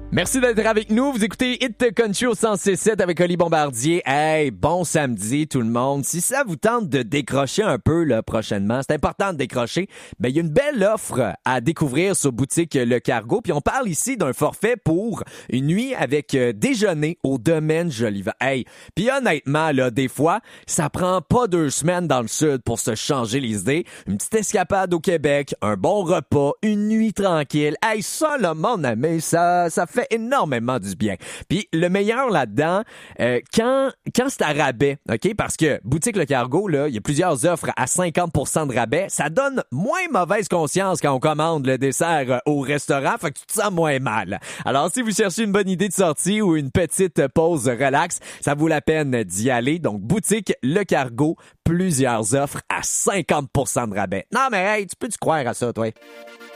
Merci d'être avec nous. Vous écoutez Hit Country au 106.7 avec Oli Bombardier. Hey, bon samedi tout le monde. Si ça vous tente de décrocher un peu là, prochainement, c'est important de décrocher, ben il y a une belle offre à découvrir sur boutique Le Cargo. Puis on parle ici d'un forfait pour une nuit avec déjeuner au domaine Jolivet. Hey, puis honnêtement, là, des fois, ça prend pas 2 semaines dans le sud pour se changer les idées. Une petite escapade au Québec, un bon repas, une nuit tranquille. Hey, ça, là, mon ami, ça fait énormément du bien. Puis le meilleur là-dedans, quand c'est à rabais, OK? Parce que boutique Le Cargo, là, il y a plusieurs offres à 50% de rabais. Ça donne moins mauvaise conscience quand on commande le dessert au restaurant, fait que tu te sens moins mal. Alors, si vous cherchez une bonne idée de sortie ou une petite pause relax, ça vaut la peine d'y aller. Donc, boutique Le Cargo, plusieurs offres à 50% de rabais. Non, mais hey, tu peux-tu croire à ça, toi?